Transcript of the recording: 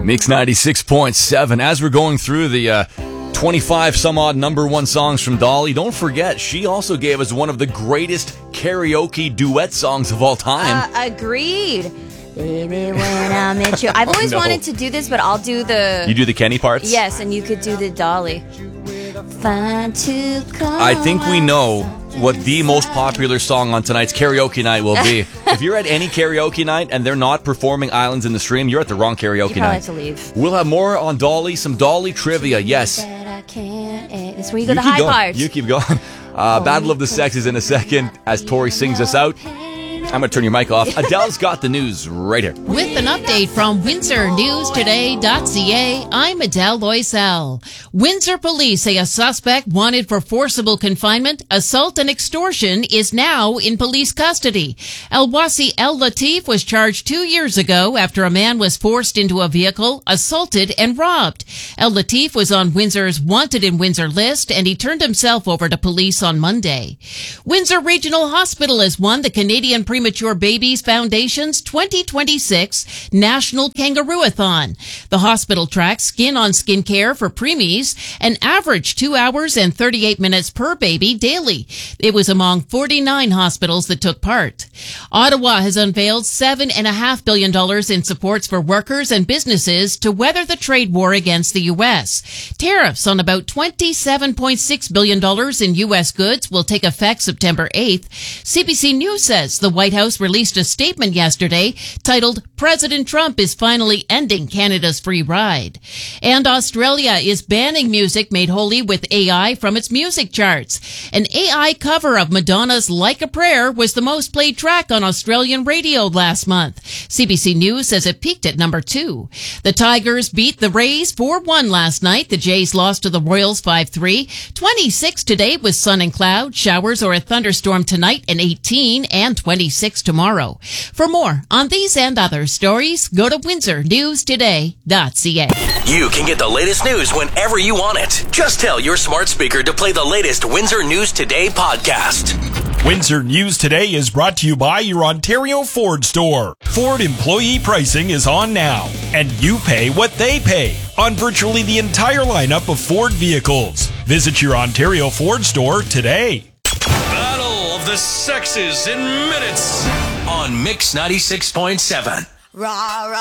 Mix 96.7. As we're going through the 25 some odd number one songs from Dolly, don't forget, she also gave us one of the greatest karaoke duet songs of all time. Agreed. Baby, when I met you. I've always wanted to do this, but I'll do the... You do the Kenny parts? Yes, and you could do the Dolly. Fine to come. I think we know what the most popular song on tonight's karaoke night will be. If you're at any karaoke night and they're not performing Islands in the Stream, you're at the wrong karaoke you night. Have to leave. We'll have more on Dolly, some Dolly trivia, yes. That's where you go the high parts. You keep going. Battle of the Sexes in a second as Tori sings us out. I'm going to turn your mic off. Adele's got the news right here. With an update from WindsorNewsToday.ca, I'm Adele Loisel. Windsor police say a suspect wanted for forcible confinement, assault, and extortion is now in police custody. Elwasi El Latif was charged 2 years ago after a man was forced into a vehicle, assaulted, and robbed. El Latif was on Windsor's Wanted in Windsor list, and he turned himself over to police on Monday. Windsor Regional Hospital has won the Canadian Premature Babies Foundation's 2026 National Kangaroo-a-thon. The hospital tracks skin-on-skin care for preemies, an average 2 hours and 38 minutes per baby daily. It was among 49 hospitals that took part. Ottawa has unveiled $7.5 billion in supports for workers and businesses to weather the trade war against the U.S. Tariffs on about $27.6 billion in U.S. goods will take effect September 8th. CBC News says the White House released a statement yesterday titled, "President Trump is finally ending Canada's free ride." And Australia is banning music made wholly with AI from its music charts. An AI cover of Madonna's Like a Prayer was the most played track on Australian radio last month. CBC News says it peaked at number 2. The Tigers beat the Rays 4-1 last night. The Jays lost to the Royals 5-3. 26 today with sun and cloud, showers or a thunderstorm tonight, and 18 and 26 tomorrow. For more on these and other stories, go to WindsorNewsToday.ca. You can get the latest news whenever you want it. Just tell your smart speaker to play the latest Windsor News Today podcast. Windsor News Today is brought to you by your Ontario Ford store. Ford employee pricing is on now, and you pay what they pay on virtually the entire lineup of Ford vehicles. Visit your Ontario Ford store today. Battle of the Sexes in minutes on Mix 96.7. Rah, rah.